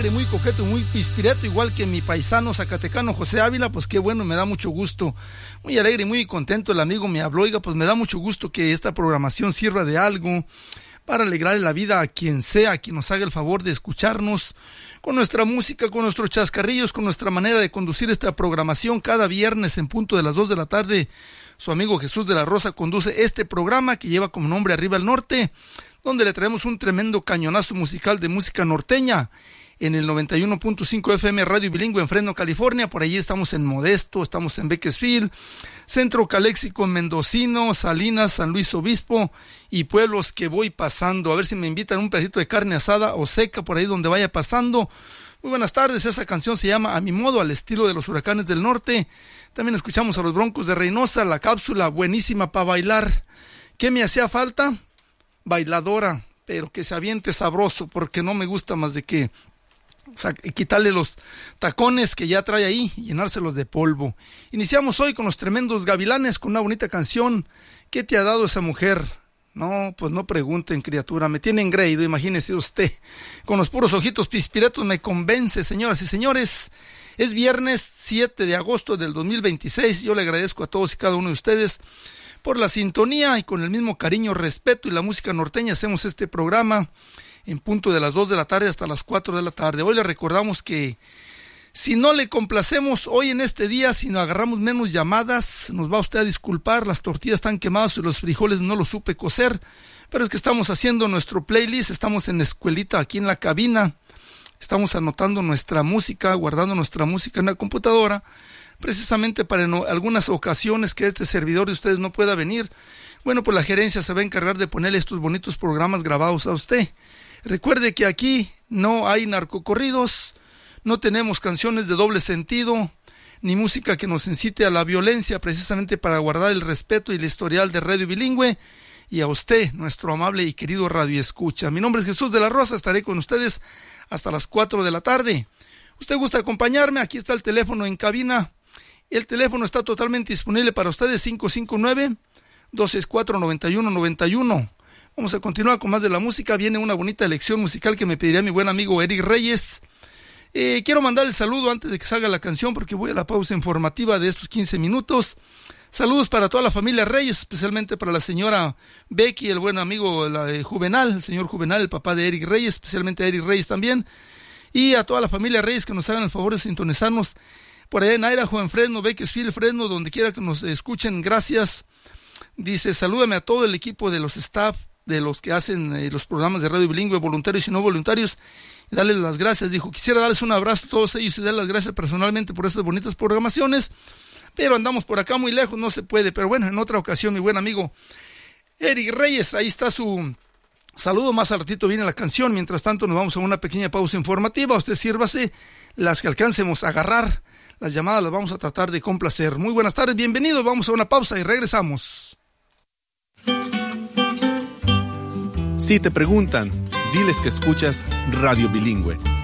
Muy coqueto, muy pispireto, igual que mi paisano zacatecano José Ávila. Pues qué bueno, me da mucho gusto, muy alegre y muy contento. El amigo me habló, oiga, pues me da mucho gusto que esta programación sirva de algo para alegrarle la vida a quien sea, a quien nos haga el favor de escucharnos con nuestra música, con nuestros chascarrillos, con nuestra manera de conducir esta programación. Cada viernes en punto de las 2 de la tarde, su amigo Jesús de la Rosa conduce este programa que lleva como nombre Arriba al Norte, donde le traemos un tremendo cañonazo musical de música norteña en el 91.5 FM Radio Bilingüe en Fresno, California. Por allí estamos en Modesto, estamos en Bakersfield, Centro Caléxico, Mendocino, Salinas, San Luis Obispo y pueblos que voy pasando. A ver si me invitan un pedacito de carne asada o seca por ahí donde vaya pasando. Muy buenas tardes, esa canción se llama A Mi Modo, al estilo de los Huracanes del Norte. También escuchamos a los Broncos de Reynosa, la cápsula buenísima para bailar. ¿Qué me hacía falta? Bailadora, pero que se aviente sabroso, porque no me gusta más de que quitarle los tacones que ya trae ahí y llenárselos de polvo. Iniciamos hoy con los Tremendos Gavilanes, con una bonita canción. ¿Qué te ha dado esa mujer? No, pues no pregunten, criatura, me tiene engreído, imagínese usted. Con los puros ojitos pispiretos me convence, señoras y señores. Es viernes 7 de agosto del 2026. Yo le agradezco a todos y cada uno de ustedes por la sintonía, y con el mismo cariño, respeto y la música norteña hacemos este programa en punto de las 2 de la tarde hasta las 4 de la tarde. Hoy le recordamos que si no le complacemos hoy en este día, si no agarramos menos llamadas, nos va usted a disculpar. Las tortillas están quemadas y los frijoles no los supe cocer, pero es que estamos haciendo nuestro playlist, estamos en la escuelita aquí en la cabina, estamos anotando nuestra música, guardando nuestra música en la computadora, precisamente para en algunas ocasiones que este servidor de ustedes no pueda venir. Bueno, pues la gerencia se va a encargar de ponerle estos bonitos programas grabados a usted. Recuerde que aquí no hay narcocorridos, no tenemos canciones de doble sentido, ni música que nos incite a la violencia, precisamente para guardar el respeto y el historial de Radio Bilingüe, y a usted, nuestro amable y querido radioescucha. Mi nombre es Jesús de la Rosa, estaré con ustedes hasta las 4 de la tarde. ¿Usted gusta acompañarme? Aquí está el teléfono en cabina. El teléfono está totalmente disponible para ustedes, 559-264-9191. Vamos a continuar con más de la música. Viene una bonita elección musical que me pediría mi buen amigo Eric Reyes. Quiero mandar el saludo antes de que salga la canción, porque voy a la pausa informativa de estos 15 minutos. Saludos para toda la familia Reyes, especialmente para la señora Becky, el buen amigo Juvenal, el señor Juvenal, el papá de Eric Reyes, especialmente a Eric Reyes también. Y a toda la familia Reyes que nos hagan el favor de sintonizarnos por allá en Idaho, en Fresno, Bakersfield, Fresno, donde quiera que nos escuchen. Gracias. Dice, salúdame a todo el equipo de los staff, de los que hacen los programas de Radio Bilingüe, voluntarios y no voluntarios, y darles las gracias. Dijo, quisiera darles un abrazo a todos ellos y darles las gracias personalmente por estas bonitas programaciones, pero andamos por acá muy lejos, no se puede. Pero bueno, en otra ocasión, mi buen amigo Eric Reyes, ahí está su saludo. Más al ratito viene la canción. Mientras tanto, nos vamos a una pequeña pausa informativa. Usted sírvase las que alcancemos a agarrar. Las llamadas las vamos a tratar de complacer. Muy buenas tardes, bienvenidos. Vamos a una pausa y regresamos. Si te preguntan, diles que escuchas Radio Bilingüe